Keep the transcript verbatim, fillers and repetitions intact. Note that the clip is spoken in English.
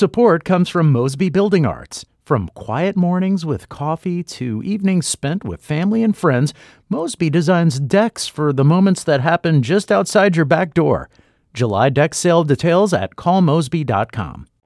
Support comes from Mosby Building Arts. From quiet mornings with coffee to evenings spent with family and friends, Mosby designs decks for the moments that happen just outside your back door. July deck sale details at call mosby dot com.